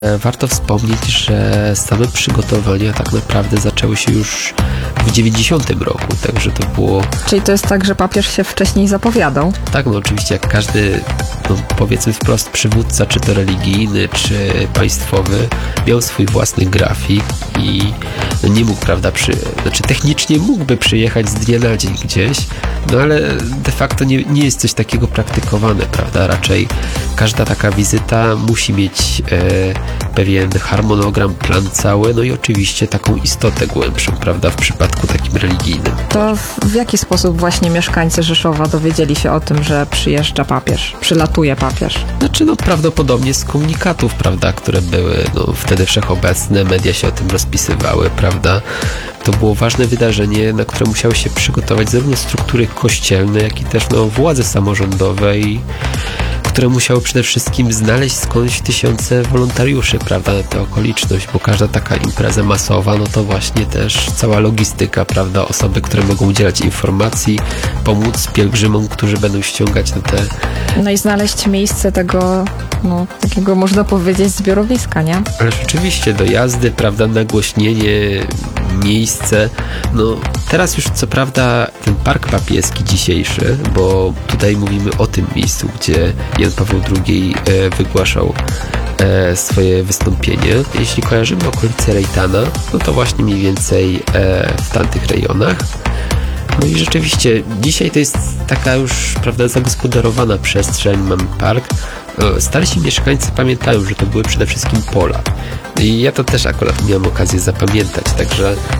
Warto wspomnieć, że same przygotowania tak naprawdę zaczęły się już w 90 roku, także to było... Czyli to jest tak, że papież się wcześniej zapowiadał? Tak, no oczywiście jak każdy, powiedzmy wprost, przywódca, czy to religijny, czy państwowy, miał swój własny grafik i nie mógł, prawda, technicznie mógłby przyjechać z dnia na dzień gdzieś, no ale de facto nie jest coś takiego praktykowane, prawda, raczej każda taka wizyta musi mieć pewien harmonogram, plan cały, no i oczywiście taką istotę głębszą, prawda, w przypadku takim religijnym. To w jaki sposób właśnie mieszkańcy Rzeszowa dowiedzieli się o tym, że przyjeżdża papież, przylatuje papież? Znaczy, prawdopodobnie z komunikatów, prawda, które były, wtedy wszechobecne, media się o tym rozpisywały, prawda. To było ważne wydarzenie, na które musiały się przygotować zarówno struktury kościelne, jak i też władze samorządowe, które musiały przede wszystkim znaleźć skądś tysiące wolontariuszy, prawda, na tę okoliczność, bo każda taka impreza masowa, to właśnie też cała logistyka, prawda, osoby, które mogą udzielać informacji, pomóc pielgrzymom, którzy będą ściągać na te... No i znaleźć miejsce tego, takiego można powiedzieć zbiorowiska, nie? Ależ oczywiście dojazdy, prawda, nagłośnienie, miejsce, teraz już co prawda ten park papieski dzisiejszy, bo tutaj mówimy o tym miejscu, gdzie Jan Paweł II wygłaszał swoje wystąpienie. Jeśli kojarzymy okolice Rejtana, to właśnie mniej więcej w tamtych rejonach. No i rzeczywiście dzisiaj to jest taka już, prawda, zagospodarowana przestrzeń, mamy park. Starsi mieszkańcy pamiętają, że to były przede wszystkim pola. I ja to też akurat miałem okazję zapamiętać, także